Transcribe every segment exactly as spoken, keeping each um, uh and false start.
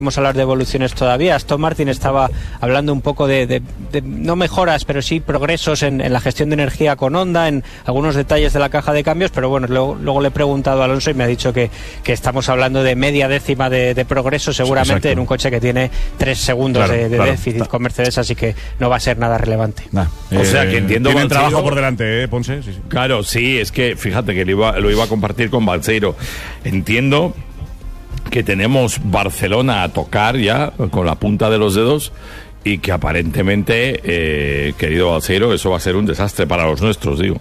Vamos a hablar de evoluciones todavía. Aston Martin estaba hablando un poco de, de, de no mejoras, pero sí progresos en, en la gestión de energía con Honda, en algunos detalles de la caja de cambios, pero bueno, luego, luego le he preguntado a Alonso y me ha dicho que, que estamos hablando de media décima de, de progreso seguramente. Exacto. En un coche que tiene tres segundos claro, de, de claro. déficit con Mercedes, así que no va a ser nada relevante. Nah. Eh, o sea que entiendo... Tienen trabajo por delante, ¿eh, Ponce? Sí, sí. Claro, sí, es que fíjate que lo iba, lo iba a compartir con Balseiro. Entiendo que tenemos Barcelona a tocar ya con la punta de los dedos y que aparentemente, eh, querido Balseiro, eso va a ser un desastre para los nuestros, digo.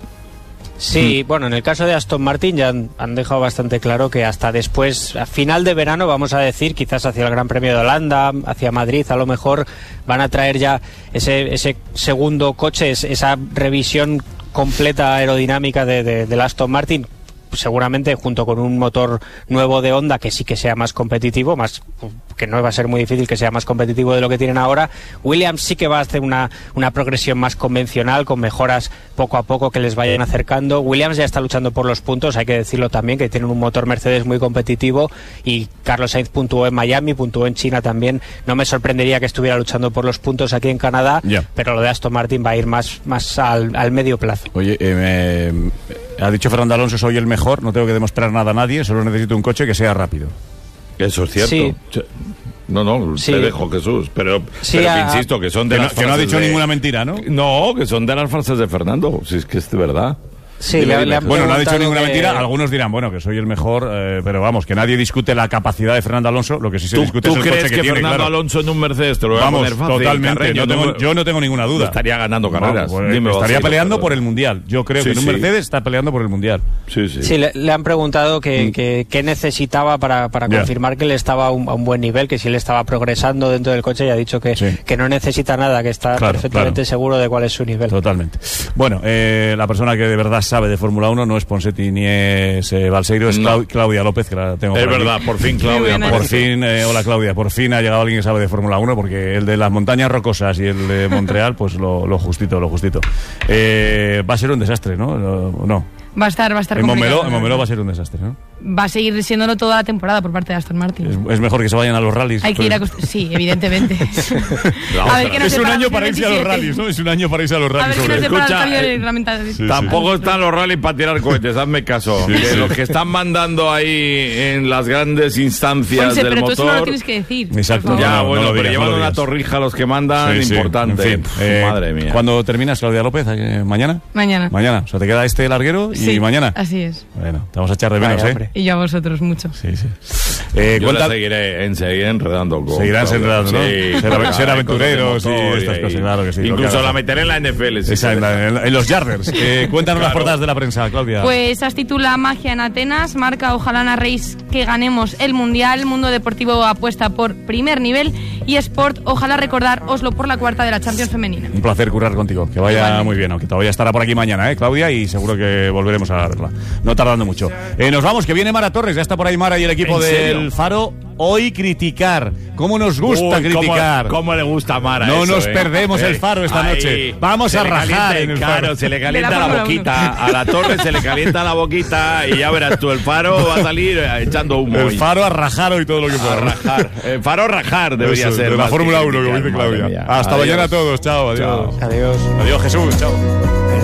Sí, bueno, en el caso de Aston Martin ya han, han dejado bastante claro que hasta después, a final de verano, vamos a decir, quizás hacia el Gran Premio de Holanda, hacia Madrid, a lo mejor van a traer ya ese, ese segundo coche, esa revisión completa aerodinámica de, de, del Aston Martin, seguramente junto con un motor nuevo de Honda que sí que sea más competitivo, más que no va a ser muy difícil que sea más competitivo de lo que tienen ahora. Williams sí que va a hacer una, una progresión más convencional, con mejoras poco a poco que les vayan acercando. Williams ya está luchando por los puntos, hay que decirlo también, que tienen un motor Mercedes muy competitivo, y Carlos Sainz puntuó en Miami, puntuó en China también. No me sorprendería que estuviera luchando por los puntos aquí en Canadá, yeah. pero lo de Aston Martin va a ir más, más al, al medio plazo. Oye, eh, me... ha dicho Fernando Alonso, soy el mejor, no tengo que demostrar nada a nadie, solo necesito un coche que sea rápido. Eso es cierto. Sí. No, no, sí. te dejo, Jesús, pero, sí, pero a... que insisto, que son de que las no, que no ha dicho de... ninguna mentira, ¿no? No, que son de las frases de Fernando, si es que es de verdad. Sí, le, le bueno, no ha dicho ninguna que... mentira. Algunos dirán, bueno, que soy el mejor, eh, pero vamos, que nadie discute la capacidad de Fernando Alonso. Lo que sí se ¿Tú, discute ¿tú es el crees coche que, que tiene, Fernando claro. Alonso en un Mercedes te lo va vamos, a poner fácil? Totalmente. Carreño, no tengo, no, yo no tengo ninguna duda. Estaría ganando carreras. Vamos, Dime, estaría vacío, peleando pero... por el Mundial. Yo creo sí, que en un sí. Mercedes está peleando por el Mundial. Sí, sí. Sí, le, le han preguntado que, mm. que, que necesitaba para, para yeah. confirmar que él estaba a un, a un buen nivel, que si él estaba progresando dentro del coche, y ha dicho que, sí. que no necesita nada, que está claro, perfectamente claro. seguro de cuál es su nivel. Totalmente. Bueno, eh, la persona que de verdad sabe de Fórmula uno no es Ponsetti ni es eh, Balseiro, es no. Claudia López, que la tengo es por verdad, aquí. por fin Claudia. Por fin, eh, hola Claudia, por fin ha llegado alguien que sabe de Fórmula uno, porque el de las montañas rocosas y el de Montreal, pues lo, lo justito, lo justito. Eh, va a ser un desastre, ¿no? No. Va a estar, va a estar en complicado. Montmeló, en Montmeló va a ser un desastre, ¿no? Va a seguir siéndolo toda la temporada por parte de Aston Martin. Es, es mejor que se vayan a los rallies. Hay que ir a cost- sí, evidentemente. a ver, no es un año para irse a los rallies, ¿no? Es un año para irse a los rallies. A ver, sobre. que no Escucha, eh, sí, tampoco sí. están los rallies para tirar cohetes, hazme caso. Sí, que sí. Los que están mandando ahí en las grandes instancias Ponce, del pero motor. Tú eso no lo tienes que decir. Exacto. Ya, no, bueno, no pero digas, llevan no una torrija los que mandan, sí, importante. Sí. En fin, eh, madre mía. ¿Cuándo terminas, Claudia López? ¿Mañana? Mañana. Mañana. O sea, te queda este larguero y sí, mañana. Así es. Bueno, te vamos a echar de menos, Vaya, ¿eh? hombre. Y yo a vosotros mucho. Sí, sí. Eh, yo cuenta... la seguiré, en, seguiré enredando. Con Seguirán enredando, ¿no? Sí, ser, ser aventureros y estas y, cosas, claro que sí. Incluso la meteré en la N F L. Si Esa, en, la, en, en los Yarders. Eh, cuéntanos claro. las portadas de la prensa, Claudia. Pues as titula Magia en Atenas, marca ojalá narréis que ganemos el Mundial, Mundo Deportivo apuesta por primer nivel y Sport, ojalá recordar Oslo por la cuarta de la Champions femenina. Un placer currar contigo, que vaya Igual. muy bien, aunque todavía estará por aquí mañana, ¿eh, Claudia? Y seguro que volveremos a verla, no tardando mucho. Eh, nos vamos, que viene Mara Torres, ya está por ahí Mara y el equipo del Faro. Hoy criticar, cómo nos gusta Uy, criticar. Cómo, cómo le gusta a Mara. No eso, nos eh. perdemos el Faro esta Ahí. noche. Vamos se a rajar calienta, en el claro, Faro. se le calienta la, la boquita. A la Torre se le calienta la boquita y ya verás tú, el Faro va a salir echando humo. El hoy. Faro a rajar hoy todo lo que pueda. A rajar. El Faro a rajar debería Eso, ser. De la Fórmula uno, como dice Claudia. Hasta adiós. mañana a todos. Chao, adiós. Chao. Adiós. Adiós, Jesús. Chao.